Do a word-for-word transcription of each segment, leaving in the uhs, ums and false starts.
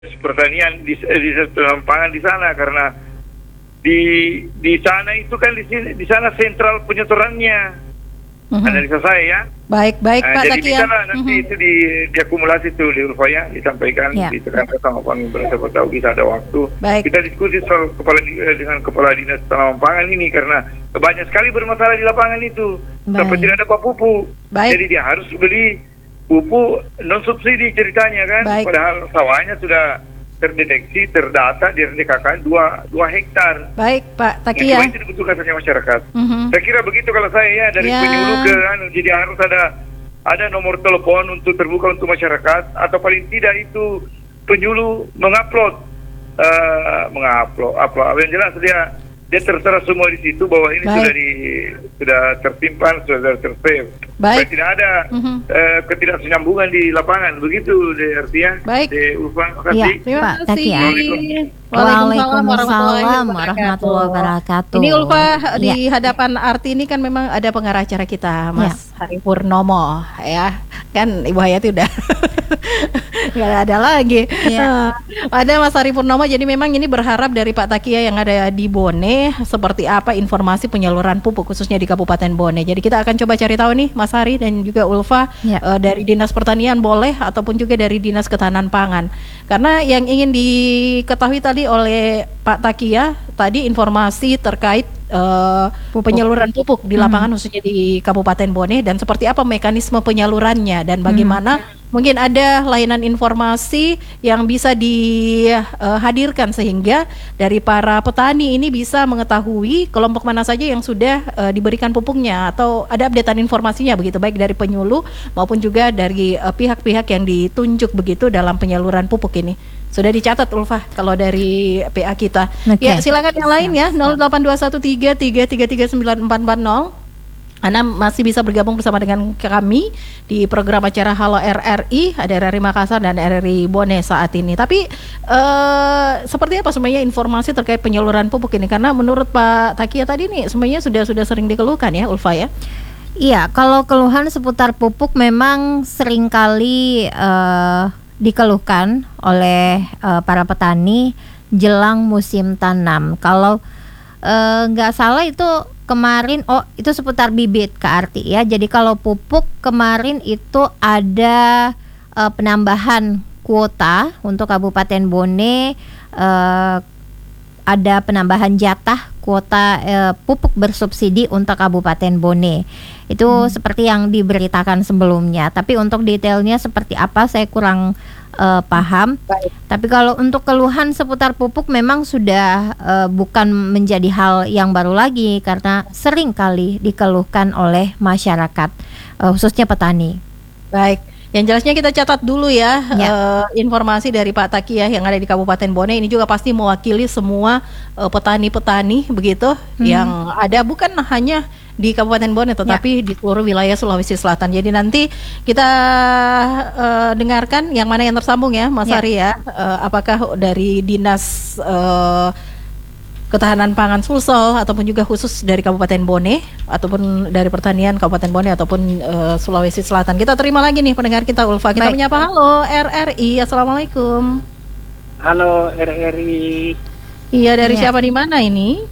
pertanian di di pangan di sana, karena di di sana itu kan di sini di sana sentral penyetorannya. Mm-hmm. Analisa saya ya. Baik, baik nah, Pak jadi Takia. Jadi di sana nanti mm-hmm. itu di diakumulasi itu di Ulfa ya, disampaikan, yeah. ditekankan sama pemerintah, siapa tahu bisa ada waktu. Baik. Kita diskusi soal kepala dengan kepala dinas tanaman pangan ini, karena banyak sekali bermasalah di lapangan itu. Sampai tidak ada pupuk. Baik. Jadi dia harus beli pupuk non subsidi ceritanya kan. Baik. Padahal sawahnya sudah terdeteksi, terdata di R D K K dua hektar. Baik Pak Takia. Itu, itu dibutuhkan saja masyarakat. Mm-hmm. Saya kira begitu kalau saya ya, dari yeah. penyuluh ke anu, jadi harus ada ada nomor telepon untuk terbuka untuk masyarakat, atau paling tidak itu penyuluh mengupload uh, mengupload apa yang jelas dia dia tertera semua di situ bahwa ini Baik. sudah di sudah tersimpan, sudah tersave. Supaya tidak ada mm-hmm. uh, ketidaksambungan di lapangan, begitu deh artinya. Baik. De Ulfa, terima kasih. Ya, Pak Takia. Waalaikumsalam warahmatullahi wabarakatuh. Ini Ulfa ya. Di hadapan Arti ini kan memang ada pengarah acara kita, Mas ya. Hari Purnomo ya. Kan Ibu Hayati udah nggak ada lagi. Ya. Ada Mas Hari Purnomo. Jadi memang ini berharap dari Pak Takia yang ada di Bone seperti apa informasi penyaluran pupuk khususnya di Kabupaten Bone. Jadi kita akan coba cari tahu nih Mas Hari dan juga Ulfa ya. uh, dari Dinas Pertanian boleh ataupun juga dari Dinas Ketahanan Pangan. Karena yang ingin diketahui tadi oleh Pak Takia tadi informasi terkait uh, penyaluran pupuk di lapangan hmm. khususnya di Kabupaten Bone dan seperti apa mekanisme penyalurannya dan bagaimana hmm. mungkin ada layanan informasi yang bisa dihadirkan uh, sehingga dari para petani ini bisa mengetahui kelompok mana saja yang sudah uh, diberikan pupuknya atau ada updatean informasinya begitu, baik dari penyuluh maupun juga dari uh, pihak-pihak yang ditunjuk begitu dalam penyaluran pupuk ini. Sudah dicatat Ulfa kalau dari P A kita. Okay. Ya, silakan yang lain ya nol delapan dua satu tiga tiga tiga tiga sembilan empat empat nol. Anda masih bisa bergabung bersama dengan kami di program acara Halo R R I, ada R R I Makassar dan R R I Bone saat ini. Tapi uh, seperti apa sebenarnya informasi terkait penyaluran pupuk ini? Karena menurut Pak Takia tadi nih sebenarnya sudah sudah sering dikeluhkan ya Ulfa ya. Iya, kalau keluhan seputar pupuk memang seringkali uh, dikeluhkan oleh uh, para petani jelang musim tanam. Kalau nggak uh, salah itu kemarin, oh itu seputar bibit Kak Arti ya. Jadi kalau pupuk kemarin itu ada uh, penambahan kuota untuk Kabupaten Bone, uh, ada penambahan jatah kuota uh, pupuk bersubsidi untuk Kabupaten Bone. Itu hmm. seperti yang diberitakan sebelumnya. Tapi untuk detailnya seperti apa saya kurang uh, paham. Baik. Tapi kalau untuk keluhan seputar pupuk memang sudah uh, bukan menjadi hal yang baru lagi karena sering kali dikeluhkan oleh masyarakat, uh, khususnya petani. Baik. Yang jelasnya kita catat dulu ya, ya. Uh, informasi dari Pak Takia yang ada di Kabupaten Bone ini juga pasti mewakili semua uh, petani-petani begitu hmm. yang ada bukan hanya di Kabupaten Bone tetapi ya. Di seluruh wilayah Sulawesi Selatan. Jadi nanti kita uh, dengarkan yang mana yang tersambung ya Mas ya. Ari ya, uh, apakah dari Dinas uh, Ketahanan Pangan Sulsel ataupun juga khusus dari Kabupaten Bone ataupun dari Pertanian Kabupaten Bone ataupun uh, Sulawesi Selatan. Kita terima lagi nih pendengar kita Ulfa. Kita Baik. menyapa halo R R I. Assalamualaikum. Halo R R I. Iya, dari ya. Siapa di mana ini?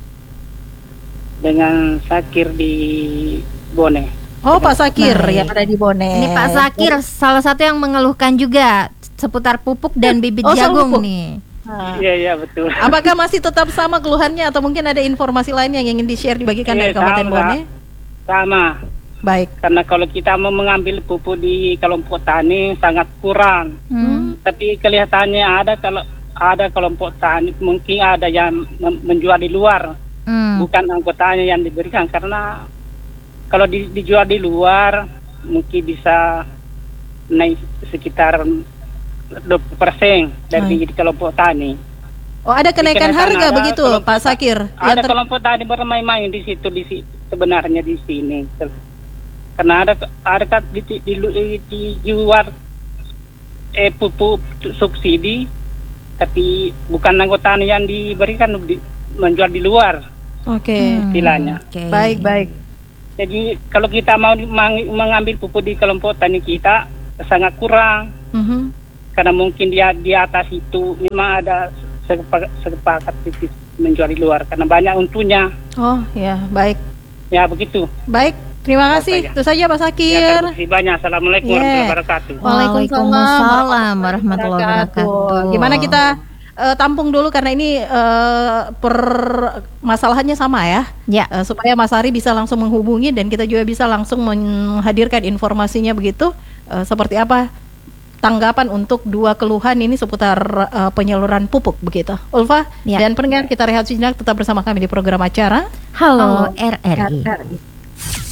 Dengan Sakir di Bone. Oh, Pak Sakir Baik. Yang ada di Bone. Ini Pak Sakir salah satu yang mengeluhkan juga seputar pupuk dan bibit oh, jagung nih. Iya iya betul. Apakah masih tetap sama keluhannya atau mungkin ada informasi lain yang ingin di-share dibagikan iya, dari Kabupaten Bone? Sama. Baik. Karena kalau kita mau mengambil pupuk di kelompok tani sangat kurang. Hmm. Tapi kelihatannya ada kalau ada kelompok tani mungkin ada yang menjual di luar. Hmm. Bukan anggotanya yang diberikan karena kalau di, dijual di luar mungkin bisa naik sekitar dua puluh persen dari hmm. kelompok tani. Oh, ada kenaikan harga begitu Pak Sakir? Ada ter- kelompok tani bermain-main di situ di situ sebenarnya di sini. Karena ada ada di, di, di, di dijual eh pupuk subsidi tapi bukan anggota tani yang diberikan di, menjual di luar. Oke. Okay. Istilahnya. Okay. Baik, baik. Jadi kalau kita mau mengambil pupuk di kelompok tani kita sangat kurang. Mm-hmm. karena mungkin dia di atas itu memang ada sepakat, sepakat tipis menjual di luar karena banyak untungnya. Oh ya, baik. Ya begitu. Baik, terima kasih. Itu saja Pak Sakir. Ya, terima kasih banyak. Assalamualaikum Yeah. warahmatullahi wabarakatuh. Waalaikumsalam warahmatullahi wabarakatuh. Gimana kita uh, tampung dulu karena ini uh, permasalahannya sama ya. Ya. Uh, supaya Mas Ari bisa langsung menghubungi dan kita juga bisa langsung menghadirkan informasinya begitu. Uh, seperti apa tanggapan untuk dua keluhan ini seputar uh, penyaluran pupuk begitu. Ulfa ya. Dan pendengar, kita rehat sejenak, tetap bersama kami di program acara Halo, Halo R R I. R R I.